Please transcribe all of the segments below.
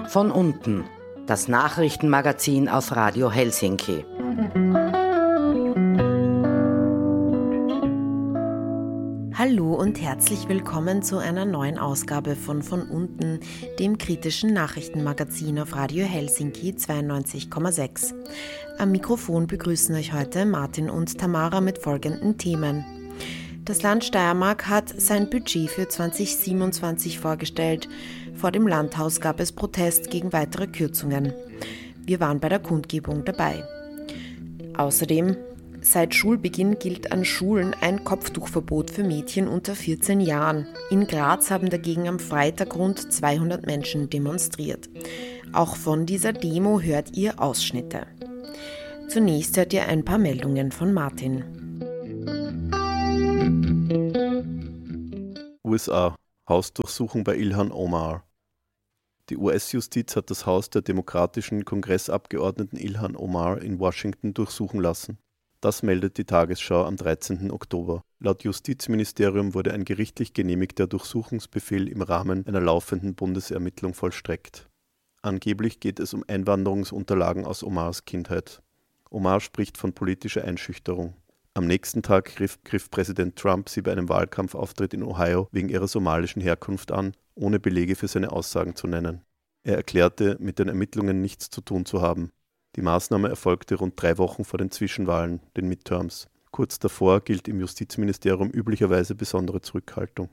Von unten, das Nachrichtenmagazin auf Radio Helsinki. Hallo und herzlich willkommen zu einer neuen Ausgabe von unten, dem kritischen Nachrichtenmagazin auf Radio Helsinki 92,6. Am Mikrofon begrüßen euch heute Martin und Tamara mit folgenden Themen. Das Land Steiermark hat sein Budget für 2027 vorgestellt. Vor dem Landhaus gab es Protest gegen weitere Kürzungen. Wir waren bei der Kundgebung dabei. Außerdem: Seit Schulbeginn gilt an Schulen ein Kopftuchverbot für Mädchen unter 14 Jahren. In Graz haben dagegen am Freitag rund 200 Menschen demonstriert. Auch von dieser Demo hört ihr Ausschnitte. Zunächst hört ihr ein paar Meldungen von Martin. USA. Hausdurchsuchung bei Ilhan Omar. Die US-Justiz hat das Haus der demokratischen Kongressabgeordneten Ilhan Omar in Washington durchsuchen lassen. Das meldet die Tagesschau am 13. Oktober. Laut Justizministerium wurde ein gerichtlich genehmigter Durchsuchungsbefehl im Rahmen einer laufenden Bundesermittlung vollstreckt. Angeblich geht es um Einwanderungsunterlagen aus Omars Kindheit. Omar spricht von politischer Einschüchterung. Am nächsten Tag griff Präsident Trump sie bei einem Wahlkampfauftritt in Ohio wegen ihrer somalischen Herkunft an, ohne Belege für seine Aussagen zu nennen. Er erklärte, mit den Ermittlungen nichts zu tun zu haben. Die Maßnahme erfolgte rund 3 Wochen vor den Zwischenwahlen, den Midterms. Kurz davor gilt im Justizministerium üblicherweise besondere Zurückhaltung.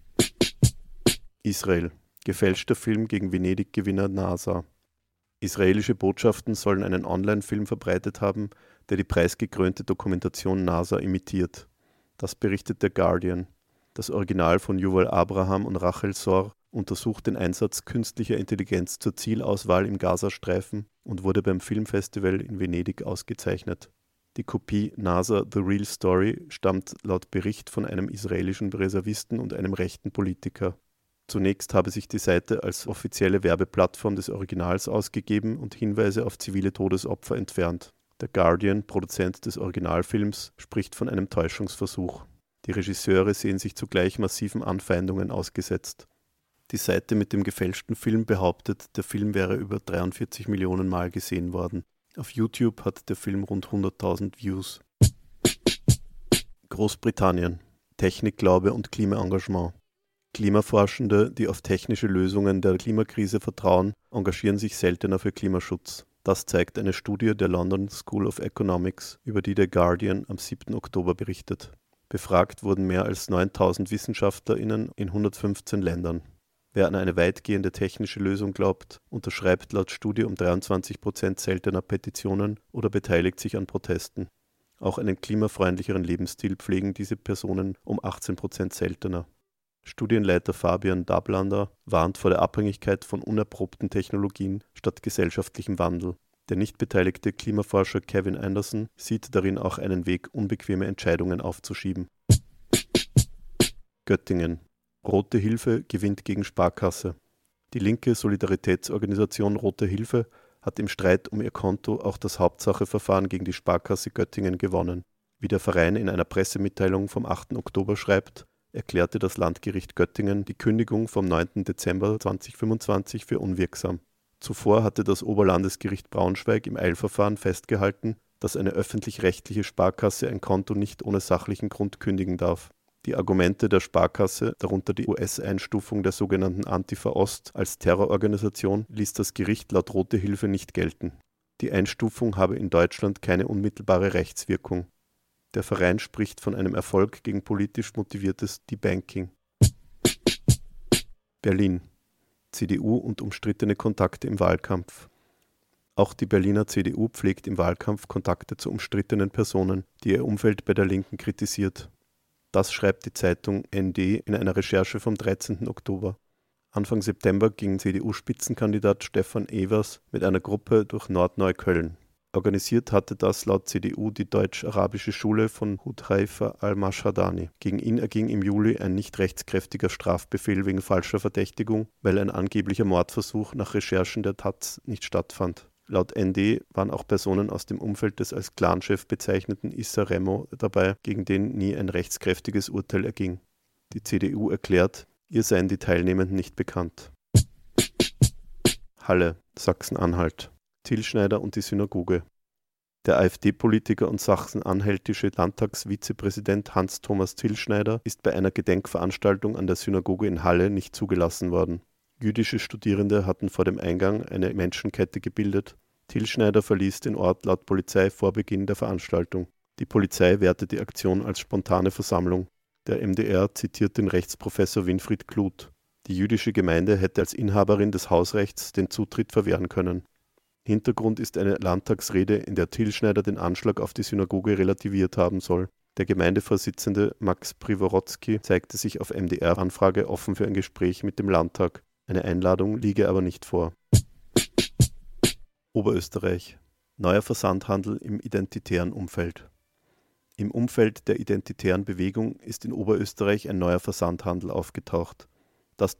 Israel. Gefälschter Film gegen Venedig-Gewinner NASA. Israelische Botschaften sollen einen Online-Film verbreitet haben, der die preisgekrönte Dokumentation NASA imitiert. Das berichtet der Guardian. Das Original von Yuval Abraham und Rachel Sor untersucht den Einsatz künstlicher Intelligenz zur Zielauswahl im Gazastreifen und wurde beim Filmfestival in Venedig ausgezeichnet. Die Kopie NASA The Real Story stammt laut Bericht von einem israelischen Reservisten und einem rechten Politiker. Zunächst habe sich die Seite als offizielle Werbeplattform des Originals ausgegeben und Hinweise auf zivile Todesopfer entfernt. Der Guardian, Produzent des Originalfilms, spricht von einem Täuschungsversuch. Die Regisseure sehen sich zugleich massiven Anfeindungen ausgesetzt. Die Seite mit dem gefälschten Film behauptet, der Film wäre über 43 Millionen Mal gesehen worden. Auf YouTube hat der Film rund 100.000 Views. Großbritannien. Technikglaube und Klimaengagement. Klimaforschende, die auf technische Lösungen der Klimakrise vertrauen, engagieren sich seltener für Klimaschutz. Das zeigt eine Studie der London School of Economics, über die der Guardian am 7. Oktober berichtet. Befragt wurden mehr als 9.000 WissenschaftlerInnen in 115 Ländern. Wer an eine weitgehende technische Lösung glaubt, unterschreibt laut Studie um 23% seltener Petitionen oder beteiligt sich an Protesten. Auch einen klimafreundlicheren Lebensstil pflegen diese Personen um 18% seltener. Studienleiter Fabian Dablander warnt vor der Abhängigkeit von unerprobten Technologien statt gesellschaftlichem Wandel. Der nicht beteiligte Klimaforscher Kevin Anderson sieht darin auch einen Weg, unbequeme Entscheidungen aufzuschieben. Göttingen. Rote Hilfe gewinnt gegen Sparkasse. Die linke Solidaritätsorganisation Rote Hilfe hat im Streit um ihr Konto auch das Hauptsacheverfahren gegen die Sparkasse Göttingen gewonnen. Wie der Verein in einer Pressemitteilung vom 8. Oktober schreibt, erklärte das Landgericht Göttingen die Kündigung vom 9. Dezember 2025 für unwirksam. Zuvor hatte das Oberlandesgericht Braunschweig im Eilverfahren festgehalten, dass eine öffentlich-rechtliche Sparkasse ein Konto nicht ohne sachlichen Grund kündigen darf. Die Argumente der Sparkasse, darunter die US-Einstufung der sogenannten Antifa Ost als Terrororganisation, ließ das Gericht laut Rote Hilfe nicht gelten. Die Einstufung habe in Deutschland keine unmittelbare Rechtswirkung. Der Verein spricht von einem Erfolg gegen politisch motiviertes Debanking. Berlin. CDU und umstrittene Kontakte im Wahlkampf. Auch die Berliner CDU pflegt im Wahlkampf Kontakte zu umstrittenen Personen, die ihr Umfeld bei der Linken kritisiert. Das schreibt die Zeitung ND in einer Recherche vom 13. Oktober. Anfang September ging CDU-Spitzenkandidat Stefan Evers mit einer Gruppe durch Nordneukölln. Organisiert hatte das laut CDU die deutsch-arabische Schule von Hudhaifa al-Mashhadani. Gegen ihn erging im Juli ein nicht rechtskräftiger Strafbefehl wegen falscher Verdächtigung, weil ein angeblicher Mordversuch nach Recherchen der taz nicht stattfand. Laut ND waren auch Personen aus dem Umfeld des als Clanchef bezeichneten Issa Remo dabei, gegen den nie ein rechtskräftiges Urteil erging. Die CDU erklärt, ihr seien die Teilnehmenden nicht bekannt. Halle, Sachsen-Anhalt. Till Schneider und die Synagoge. Der AfD-Politiker und sachsen-anhältische Landtagsvizepräsident Hans-Thomas Till Schneider ist bei einer Gedenkveranstaltung an der Synagoge in Halle nicht zugelassen worden. Jüdische Studierende hatten vor dem Eingang eine Menschenkette gebildet. Till Schneider verließ den Ort laut Polizei vor Beginn der Veranstaltung. Die Polizei wertet die Aktion als spontane Versammlung. Der MDR zitiert den Rechtsprofessor Winfried Kluth. Die jüdische Gemeinde hätte als Inhaberin des Hausrechts den Zutritt verwehren können. Hintergrund ist eine Landtagsrede, in der Till Schneider den Anschlag auf die Synagoge relativiert haben soll. Der Gemeindevorsitzende Max Privorotsky zeigte sich auf MDR-Anfrage offen für ein Gespräch mit dem Landtag. Eine Einladung liege aber nicht vor. Oberösterreich. Neuer Versandhandel im identitären Umfeld. Im Umfeld der identitären Bewegung ist in Oberösterreich ein neuer Versandhandel aufgetaucht.